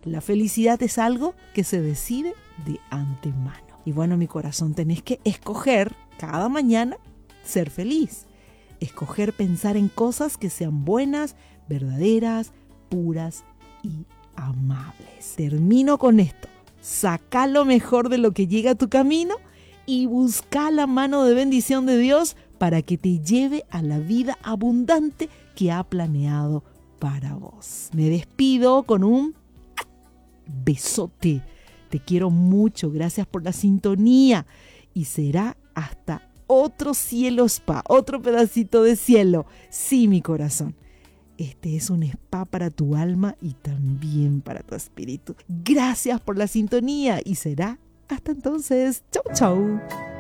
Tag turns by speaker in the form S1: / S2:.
S1: La felicidad es algo que se decide de antemano. Y bueno, mi corazón, tenés que escoger cada mañana ser feliz. Escoger pensar en cosas que sean buenas, verdaderas, puras y amables. Termino con esto. Saca lo mejor de lo que llega a tu camino y busca la mano de bendición de Dios para que te lleve a la vida abundante que ha planeado para vos. Me despido con un besote. Te quiero mucho. Gracias por la sintonía. Y será hasta otro cielo spa, otro pedacito de cielo. Sí, mi corazón. Este es un spa para tu alma y también para tu espíritu. Gracias por la sintonía y será hasta entonces. Chau, chau.